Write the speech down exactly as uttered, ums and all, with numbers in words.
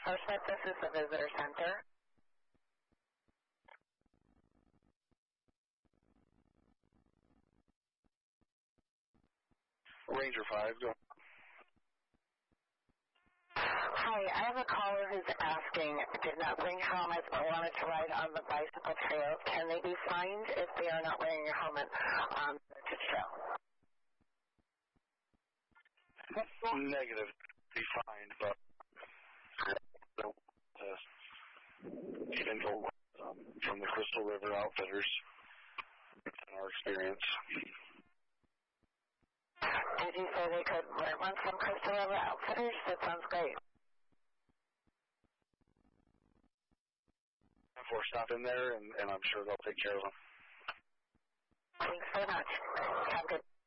Smith, this is the visitor center. Ranger five, go. Hi, I have a caller who's asking, did not bring helmets but wanted to ride on the bicycle trail. Can they be fined if they are not wearing a helmet on the trail? Negative. Be fined, but uh, even told um, from the Crystal River Outfitters, in our experience. Did you say they could rent one from Crystal River Outfitters? That sounds great. Before stopping there, and, and I'm sure they'll take care of them. Thanks very much. Have a good